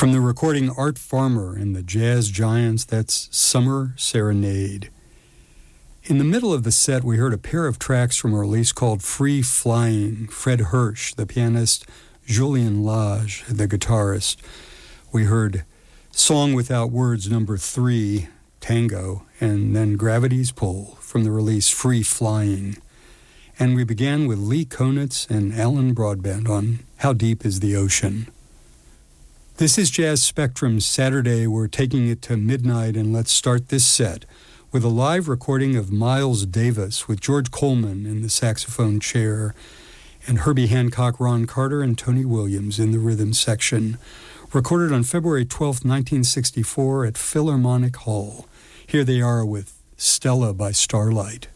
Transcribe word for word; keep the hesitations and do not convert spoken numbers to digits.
From the recording Art Farmer and the Jazz Giants, that's Summer Serenade. In the middle of the set, we heard a pair of tracks from a release called Free Flying. Fred Hirsch, the pianist, Julien Lage, the guitarist. We heard Song Without Words number three, Tango, and then Gravity's Pull from the release Free Flying. And we began with Lee Konitz and Alan Broadbent on How Deep is the Ocean. This is Jazz Spectrum's Saturday. We're taking it to midnight, and let's start this set with a live recording of Miles Davis with George Coleman in the saxophone chair and Herbie Hancock, Ron Carter, and Tony Williams in the rhythm section. Recorded on February twelfth, nineteen sixty-four at Philharmonic Hall. Here they are with Stella by Starlight.